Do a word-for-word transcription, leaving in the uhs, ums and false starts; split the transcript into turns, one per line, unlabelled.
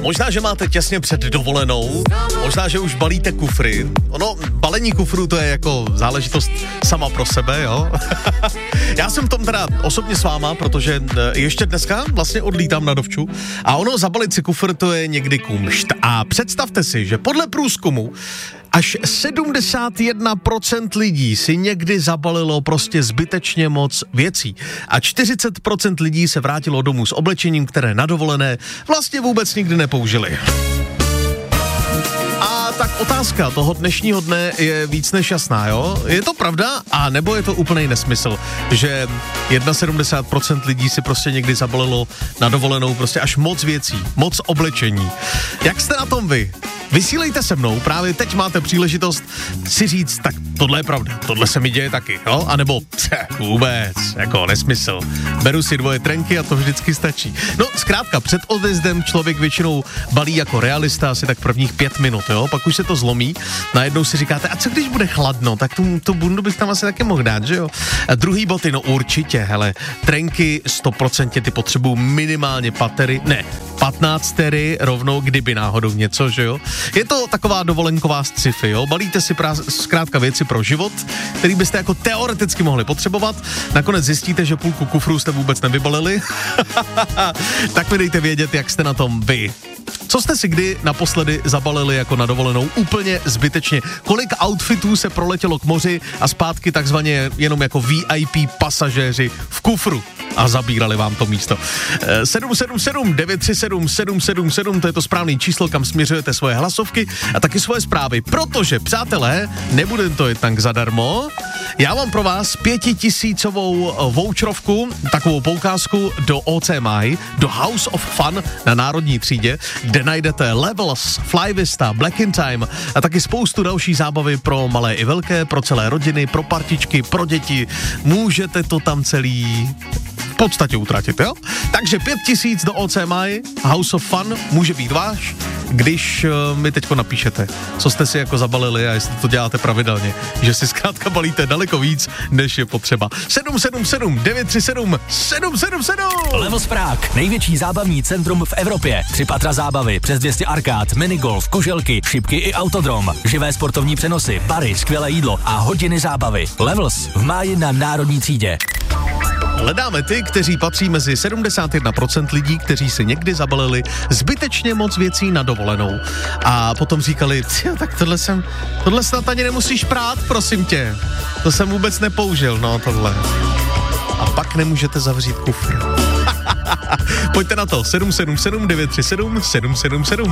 Možná, že máte těsně před dovolenou, možná, že už balíte kufry. Ono, balení kufru to je jako záležitost sama pro sebe, jo. Já jsem v tom teda osobně s váma, protože ještě dneska vlastně odlítám na dovču a ono zabalit si kufr to je někdy kumšt. A představte si, že podle průzkumu až sedmdesát jedna procent lidí si někdy zabalilo prostě zbytečně moc věcí. A čtyřicet procent lidí se vrátilo domů s oblečením, které na dovolené vlastně vůbec nikdy nepoužili. A tak otázka toho dnešního dne je víc než jasná, jo? Je to pravda, a nebo je to úplný nesmysl, že sedmdesát jedna procent lidí si prostě někdy zabalilo na dovolenou prostě až moc věcí, moc oblečení. Jak jste na tom vy? Vysílejte se mnou, právě teď máte příležitost si říct, tak tohle je pravda, tohle se mi děje taky, jo? A nebo pře, vůbec, jako nesmysl. Beru si dvoje trenky a to vždycky stačí. No, zkrátka, před odjezdem člověk většinou balí jako realista asi tak prvních pět minut, jo? Pak už se to zlomí, najednou si říkáte, a co když bude chladno, tak tu, tu bundu bych tam asi taky mohl dát, že jo? A druhý boty, no určitě, hele, trenky sto procent ty potřebují minimálně patery, ne, patnáctery rovnou, kdyby náhodou něco, že jo? Je to taková dovolenková sci-fi, jo? Balíte si prá- zkrátka věci pro život, který byste jako teoreticky mohli potřebovat. Nakonec zjistíte, že půlku kufru jste vůbec nevybalili. Tak mi dejte vědět, jak jste na tom vy. Co jste si kdy naposledy zabalili jako na dovolenou úplně zbytečně? Kolik outfitů se proletělo k moři a zpátky takzvaně jenom jako V I P pasažéři v kufru a zabírali vám to místo? sedm sedm sedm devět tři sedm sedm sedm sedm, to je to správný číslo, kam směřujete svoje hlasovky a taky svoje zprávy, protože, přátelé, nebude to jen tak zadarmo. Já mám pro vás pětitisícovou voucherovku, takovou poukázku do O C M I, do House of Fun na Národní třídě, kde najdete Levels, Flyvista, Black in Time a taky spoustu další zábavy pro malé i velké, pro celé rodiny, pro partičky, pro děti. Můžete to tam celý v podstatě utratit, jo? Takže pět tisíc do O C M I, House of Fun, může být váš, když uh, mi teďko napíšete, co jste si jako zabalili a jestli to děláte pravidelně, že si zkrátka balíte daleko víc, než je potřeba. sedm sedm sedm devět tři sedm sedm sedm sedm.
Levels Prague, největší zábavní centrum v Evropě. Tři patra zábavy, přes dvě stě arkád, minigolf, kuželky, šipky i autodrom, živé sportovní přenosy, bary, skvělé jídlo a hodiny zábavy. Levels v máji na Národní třídě.
Hledáme ty, kteří patří mezi sedmdesát jedna procent lidí, kteří si někdy zabalili zbytečně moc věcí na dovolenou. A potom říkali, tak tohle jsem, tohle snad ani nemusíš prát, prosím tě. To jsem vůbec nepoužil, no tohle. A pak nemůžete zavřít kufr. Pojďte na to, sedm sedm sedm devět tři sedm sedm sedm sedm.